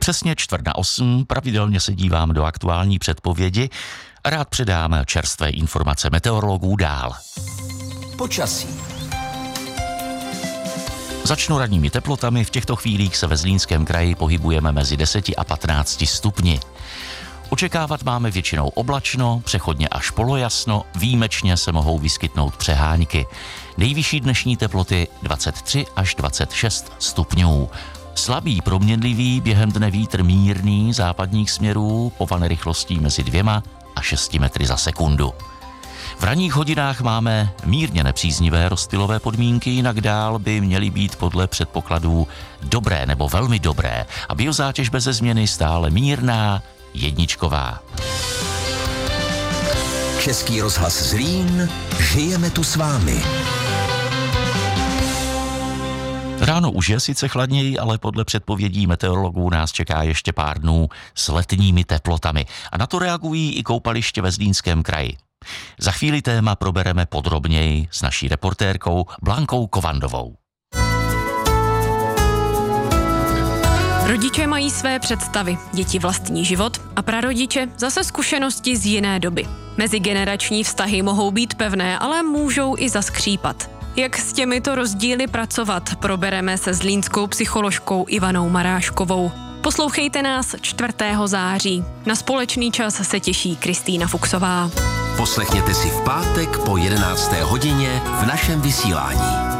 přesně 7:45 pravidelně se dívám do aktuální předpovědi a rád předám čerstvé informace meteorologů dál. Počasí. Začnu ranními teplotami, v těchto chvílích se ve Zlínském kraji pohybujeme mezi 10 a 15 stupni. Očekávat máme většinou oblačno, přechodně až polojasno, výjimečně se mohou vyskytnout přehánky. Nejvyšší dnešní teploty 23 až 26 stupňů. Slabý proměnlivý během dne vítr mírný západních směrů, povane rychlostí mezi 2 a 6 metry za sekundu. V ranních hodinách máme mírně nepříznivé rozptylové podmínky, jinak dál by měly být podle předpokladů dobré nebo velmi dobré a biozátěž beze změny stále mírná, jedničková. Český rozhlas Zlín, žijeme tu s vámi. Ráno už je sice chladněji, ale podle předpovědí meteorologů nás čeká ještě pár dnů s letními teplotami a na to reagují i koupaliště ve Zlínském kraji. Za chvíli téma probereme podrobněji s naší reportérkou Blankou Kovandovou. Rodiče mají své představy, děti vlastní život a prarodiče zase zkušenosti z jiné doby. Mezigenerační vztahy mohou být pevné, ale můžou i zaskřípat. Jak s těmito rozdíly pracovat, probereme se zlínskou psycholožkou Ivanou Maráškovou. Poslouchejte nás 4. září. Na společný čas se těší Kristýna Fuchsová. Poslechněte si v pátek po 11. hodině v našem vysílání.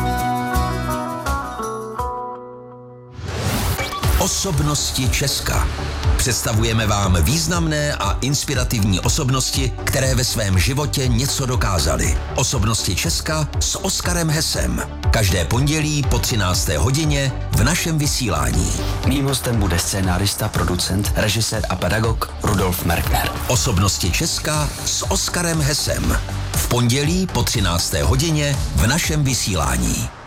Osobnosti Česka. Představujeme vám významné a inspirativní osobnosti, které ve svém životě něco dokázaly. Osobnosti Česka s Oskarem Hesem. Každé pondělí po 13. hodině v našem vysílání. Mým hostem bude scénárista, producent, režisér a pedagog Rudolf Merkner. Osobnosti Česka s Oskarem Hesem. V pondělí po 13. hodině v našem vysílání.